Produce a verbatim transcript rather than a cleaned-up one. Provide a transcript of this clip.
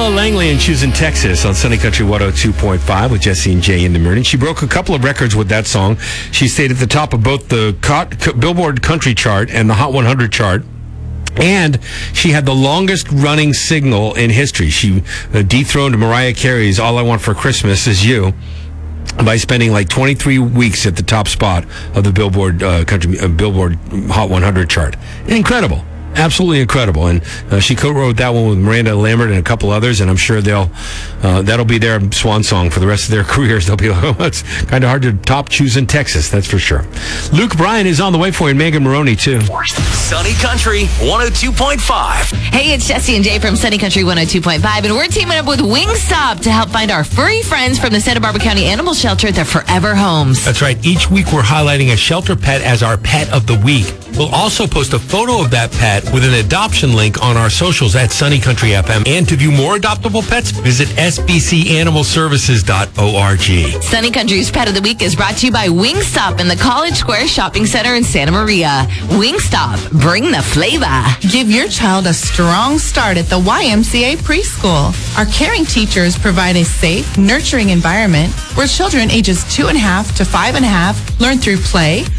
Ella Langley and Choosing Texas on Sunny Country one oh two point five with Jesse and Jay in the morning. She broke a couple of records with that song. She stayed at the top of both the Co- Billboard Country chart and the Hot one hundred chart. And she had the longest running single in history. She uh, dethroned Mariah Carey's All I Want for Christmas Is You by spending like twenty-three weeks at the top spot of the Billboard uh, Country uh, Billboard Hot one hundred chart. Incredible. Absolutely incredible. And uh, she co-wrote that one with Miranda Lambert and a couple others, and I'm sure they'll uh, that'll be their swan song for the rest of their careers. They'll be like, oh, it's kind of hard to top Choosing Texas, that's for sure. Luke Bryan is on the way for you, and Megan Maroney, too. Sunny Country one oh two point five. Hey, it's Jesse and Jay from Sunny Country one oh two point five, and we're teaming up with Wingstop to help find our furry friends from the Santa Barbara County Animal Shelter their forever homes. That's right. Each week we're highlighting a shelter pet as our pet of the week. We'll also post a photo of that pet with an adoption link on our socials at Sunny Country F M. And to view more adoptable pets, visit s b c animal services dot org. Sunny Country's Pet of the Week is brought to you by Wingstop in the College Square Shopping Center in Santa Maria. Wingstop, bring the flavor. Give your child a strong start at the Y M C A preschool. Our caring teachers provide a safe, nurturing environment where children ages two and a half to five and a half learn through play,